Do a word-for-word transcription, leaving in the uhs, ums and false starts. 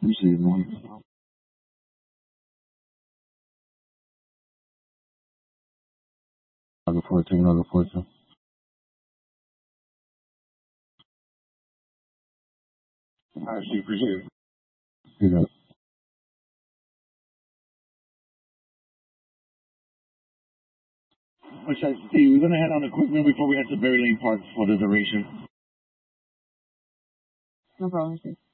Appreciate it, man. I look forward to it. I look forward to it. I actually appreciate it. You know. Which I see, we're gonna head on a quick meal before we head to Berry Lane Park for the duration. No problem, Steve.